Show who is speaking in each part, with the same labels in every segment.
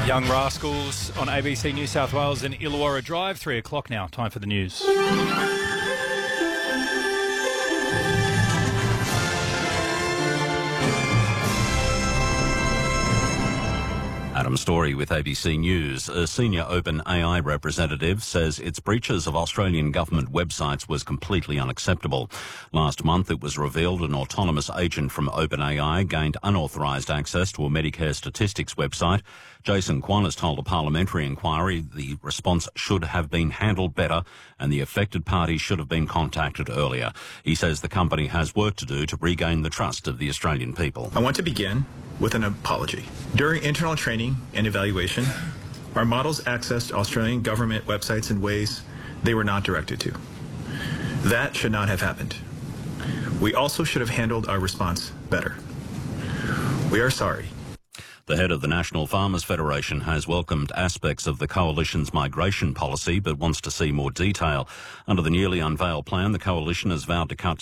Speaker 1: Young Rascals on ABC New South Wales and Illawarra Drive, 3 o'clock now. Time for the news.
Speaker 2: Adam Story with ABC News. A senior OpenAI representative says its breaches of Australian government websites was completely unacceptable. Last month it was revealed an autonomous agent from OpenAI gained unauthorised access to a Medicare statistics website. Jason Kwan has told a parliamentary inquiry the response should have been handled better and the affected parties should have been contacted earlier. He says the company has work to do to regain the trust of the Australian people.
Speaker 3: I want to begin with an apology. During internal training and evaluation, our models accessed Australian government websites in ways they were not directed to. That should not have happened. We also should have handled our response better. We are sorry.
Speaker 2: The head of the National Farmers Federation has welcomed aspects of the Coalition's migration policy but wants to see more detail. Under the newly unveiled plan, the Coalition has vowed to cut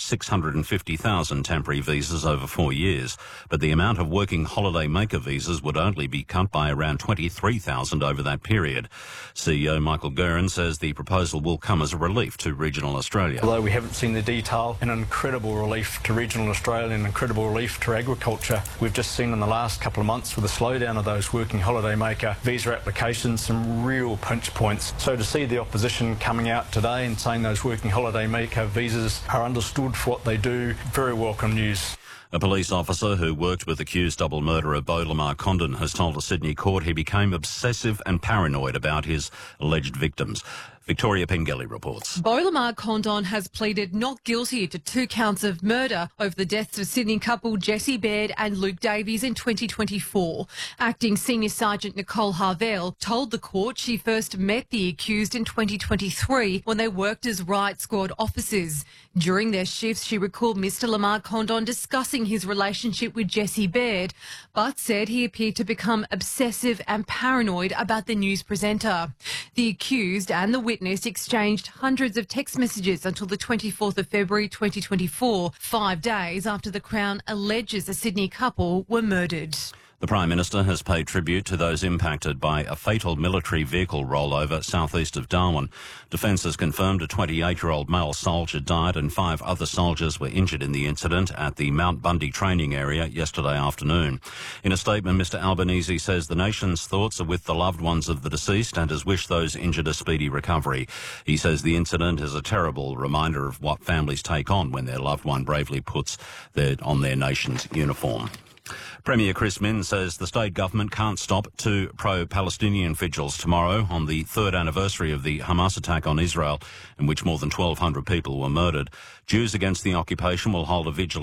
Speaker 2: 650,000 temporary visas over 4 years, but the amount of working holiday maker visas would only be cut by around 23,000 over that period. CEO Michael Guerin says the proposal will come as a relief to regional Australia.
Speaker 4: Although we haven't seen the detail, an incredible relief to regional Australia and an incredible relief to agriculture. We've just seen in the last couple of months with the slowdown of those working holiday maker visa applications, some real pinch points. So to see the opposition coming out today and saying those working holiday maker visas are understood for what they do, very welcome news.
Speaker 2: A police officer who worked with accused double murderer Beau Lamar Condon has told a Sydney court he became obsessive and paranoid about his alleged victims. Victoria Pengelly reports.
Speaker 5: Beau Lamar Condon has pleaded not guilty to 2 counts of murder over the deaths of Sydney couple Jessie Baird and Luke Davies in 2024. Acting Senior Sergeant Nicole Harvell told the court she first met the accused in 2023 when they worked as riot squad officers. During their shifts, she recalled Mr Lamar Condon discussing his relationship with Jessie Baird, but said he appeared to become obsessive and paranoid about the news presenter. The accused and the witness exchanged hundreds of text messages until the 24th of February 2024, 5 days after the Crown alleges a Sydney couple were murdered.
Speaker 2: The Prime Minister has paid tribute to those impacted by a fatal military vehicle rollover southeast of Darwin. Defence has confirmed a 28-year-old male soldier died and 5 other soldiers were injured in the incident at the Mount Bundy training area yesterday afternoon. In a statement, Mr Albanese says the nation's thoughts are with the loved ones of the deceased and has wished those injured a speedy recovery. He says the incident is a terrible reminder of what families take on when their loved one bravely puts on their nation's uniform. Premier Chris Minns says the state government can't stop 2 pro-Palestinian vigils tomorrow on the 3rd anniversary of the Hamas attack on Israel, in which more than 1,200 people were murdered. Jews Against the Occupation will hold a vigil